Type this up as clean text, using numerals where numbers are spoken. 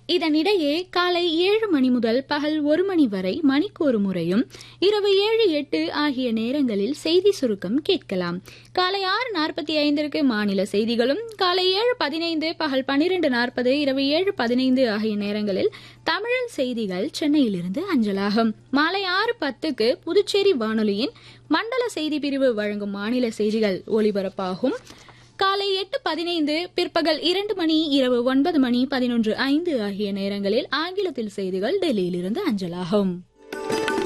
இதனிடையே காலை 7 மணி முதல் பகல் 1 மணி வரை மணிக்கொரு முறையும், இரவு 7, 8 ஆகிய நேரங்களில் செய்தி சுருக்கம் கேட்கலாம். காலை 6:45 மாநில செய்திகளும், காலை 7:15, பகல் 12:40, இரவு 7:15 ஆகிய நேரங்களில் தமிழில் செய்திகள் சென்னையிலிருந்து அஞ்சலாகும். மாலை 6:10 புதுச்சேரி வானொலியின் மண்டல செய்தி பிரிவு வழங்கும் மாநில செய்திகள் ஒலிபரப்பாகும். காலை 8:15, பிற்பகல் 2 மணி, இரவு 9 மணி 11:05 ஆகிய நேரங்களில் ஆங்கிலத்தில் செய்திகள் டெல்லியிலிருந்து அஞ்சலாகும்.